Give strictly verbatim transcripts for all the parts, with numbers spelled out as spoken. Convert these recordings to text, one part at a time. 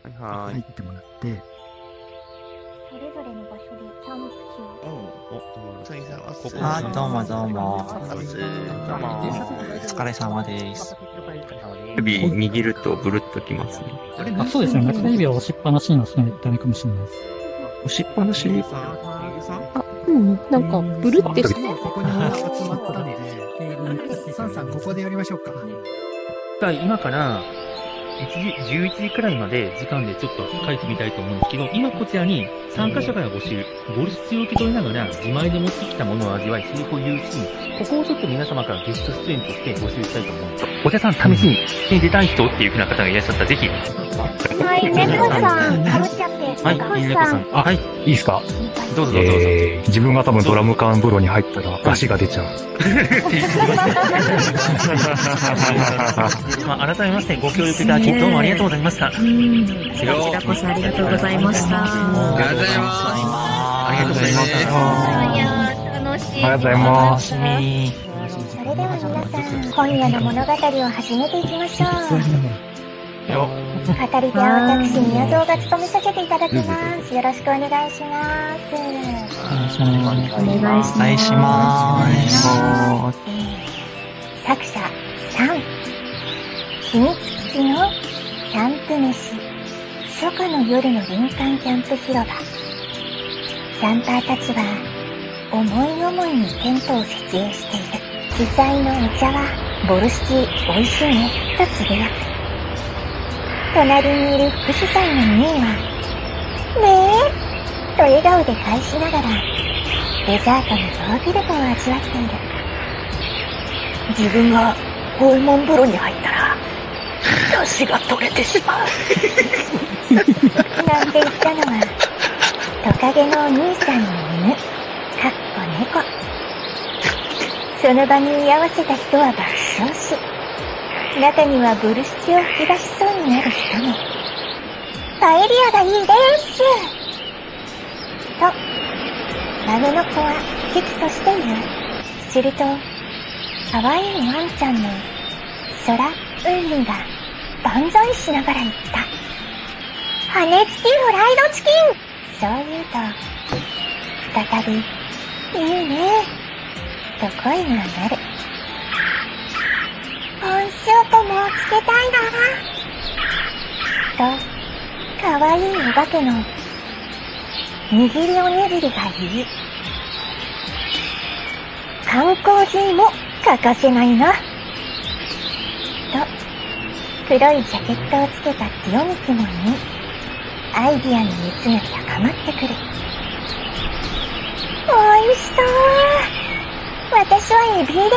はい。 入ってもらって。 それぞれの場所でキャンプ地を。 お、どうも。 ここはどうもどうも。 どうも。 お疲れ様です。 指握るとブルッときますね。 あ、そうですね。中指を押しっぱなしの人ダメかもしれないです。 押しっぱなしあ、うん、なんか、ブルってして。 ここに集まったんで、テーブル、サンさん、ここでやりましょうか。 今から、いちじ、じゅういちじくらいまで時間でちょっと書いてみたいと思うんですけど、今こちらに参加者から募集、ボルシチを受け取りながら自前で持ってきたものを味わい、セリフを言うし、ここをちょっと皆様からゲスト出演として募集したいと思うんです。お茶さん、試しに出たい人っていう風な方がいらっしゃったら、ぜひ。 はい、猫さん、かぶっちゃって。 はい、猫さん。あ、はい。いいですか？ どうぞどうぞ。 えー、自分が多分ドラム缶風呂に入ったら足が出ちゃう。 まあ、改めましてご協力いただきどうもありがとうございました。こちらこそありがとうございました。 ありがとうございます。 ありがとうございました。 いや楽しい。 ありがとうございます。 それでは皆さん、今夜の物語を始めていきましょう。 よ語り手は私、宮蔵が務めさせていただきます。よろしくお願いします。 お願いします。 お願いします。 お願いします。 作者さん、秘密基地のキャンプ飯、初夏の夜の林間キャンプ広場。キャンパーたちは思い思いにテントを設営している。主催のお茶はボルシチ美味しいねとつぶやく。隣にいる副主催のミーはねえと笑顔で返しながらデザートのヨーグルトを味わっている。自分が訪問風呂に入ったら出汁が取れてしまうなんて言ったのはトカゲのお兄さんの犬、かっこ猫。その場に居合わせた人は爆笑し、中にはブルシチを吹き出しそうになる人も。パエリアがいいですと孫の子は危機としている。するとかわいいワンちゃんの空ウンリンが万歳しながら言った。羽根付きフライドチキン。そう言うと再びいいねと声が鳴る。温塩ともつけたいなとかわいいお化けの握りおにぎりが言う。缶コーヒーも欠かせないなと黒いジャケットをつけたティオミキも言い、アイディアの熱が高まってくる。おいしそう。私はエビ入れた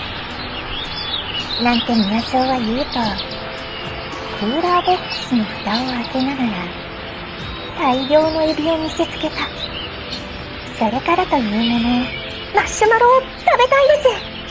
いなんて宮蔵は言うと、クーラーボックスの蓋を開けながら大量のエビを見せつけた。それからというもの、マッシュマロを食べたいです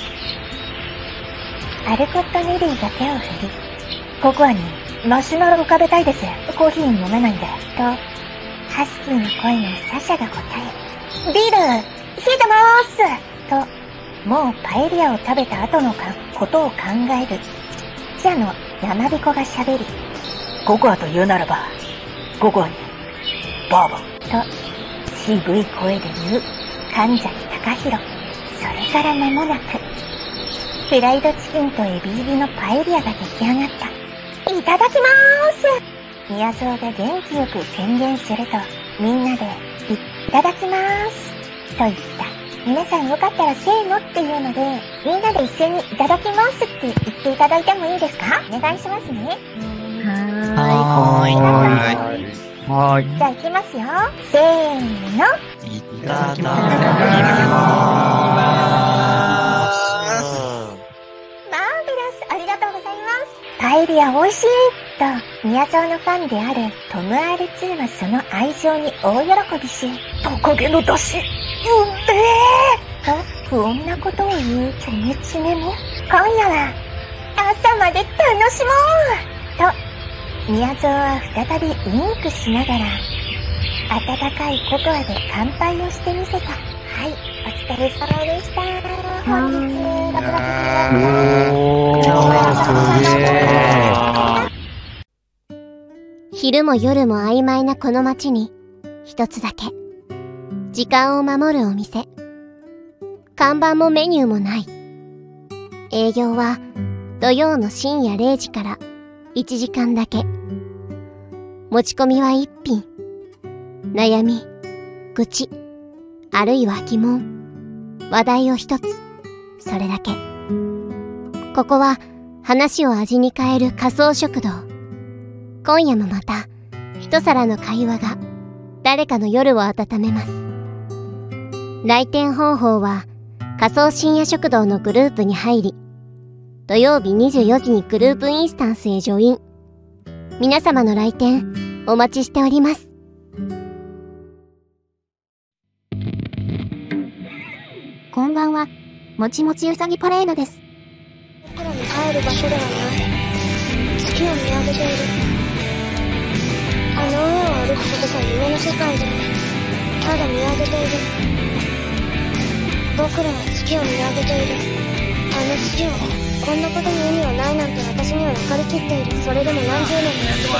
。アルコット・ネリーが手を振り、ココアにマシュマロを食べたいです。コーヒー飲めないんで。と、ハスキーの声のサシャが答え、ビール、冷えてまーすと、もうパエリアを食べた後のかことを考える、ちっちゃの山彦が喋り、ココアと言うならば、ココアに、バーボンと、渋い声で言う、神崎隆弘。それから間もなく、フライドチキンとエビ入りのパエリアが出来上がった。いただきまーす。宮蔵が元気よく宣言すると、みんなで、いただきまーす。と言った。皆さんよかったらせーのっていうので、みんなで一斉にいただきますって言っていただいてもいいですか？お願いしますね。 はーい。 はーい。はーい。 じゃあ行きますよ。せーの。 いただきます。 パエリア美味しいと宮蔵のファンであるトム アールツー はその愛情に大喜びし、トカゲの出汁、うんめーと不穏なことを言うチョメチメも、今夜は朝まで楽しもうと宮蔵は再びウインクしながら温かいココアで乾杯をしてみせた。はい、お疲れ様でした。本日ろくがつおー、すげー。 昼も夜も曖昧なこの街に、一つだけ、時間を守るお店。看板もメニューもない。営業は土曜の深夜れいじからいちじかんだけ。持ち込みは一品。悩み、愚痴、あるいは疑問、話題を一つ。それだけ。ここは話を味に変える仮想食堂。今夜もまた一皿の会話が誰かの夜を温めます。来店方法は仮想深夜食堂のグループに入り、土曜日にじゅうよじにグループインスタンスへジョイン。皆様の来店お待ちしております。 こんばんは、もちもちうさぎパレードです。 僕らに帰る場所ではない。月を見上げている。あの上を歩くことが夢の世界で、ただ見上げている。僕らは月を見上げている。あの月を、こんなことに意味はないなんて私には分かりきっている。それでも何十年もやって